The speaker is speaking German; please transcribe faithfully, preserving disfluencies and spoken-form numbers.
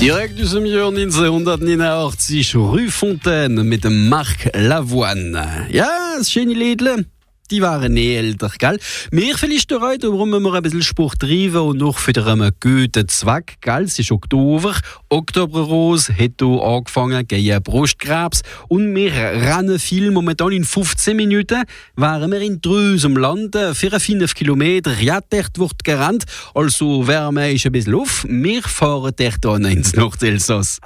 Direkt aus dem Jahr neunzehnhundertneunundachtzig, Rue Fontaine mit dem Marc Lavoine. Ja, das schöne Liedle. Die waren nie älter, gell? Mir vielleicht heute, warum wir ein bisschen Sport treiben und noch für einen guten Zweck, gell? Es ist Oktober, Oktoberrose hat hier angefangen gegen Brustkrebs und wir rennen viel, momentan in fünfzehn Minuten waren wir in Drüs am Land, fünf Kilometer, ja, dort wird gerannt, also Wärme ist ein bisschen auf, wir fahren dort ins Nordelsass.